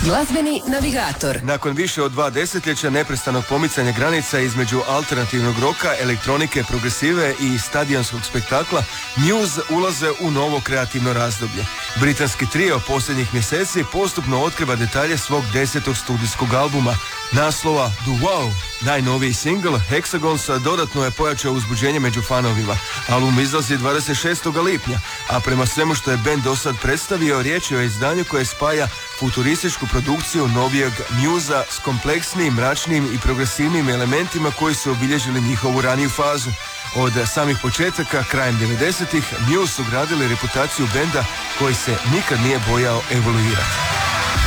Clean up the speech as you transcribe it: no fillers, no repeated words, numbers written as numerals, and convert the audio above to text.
Glazbeni navigator. Nakon više od 2 desetljeća neprestanog pomicanja granica između alternativnog roka, elektronike, progresive i stadionskog spektakla, Muse ulaze u novo kreativno razdoblje. Britanski trio posljednjih mjeseci postupno otkriva detalje svog 10. studijskog albuma, naslova The Wow. Najnoviji single, Hexagons, dodatno je pojačao uzbuđenje među fanovima. Album izlazi 26. lipnja, a prema svemu što je band dosad predstavio, riječ je o izdanju koje spaja futurističku produkciju novijeg Musea s kompleksnim, mračnim i progresivnim elementima koji su obilježili njihovu raniju fazu. Od samih početaka, krajem 90-ih, Muse su gradili reputaciju benda koji se nikad nije bojao evoluirati.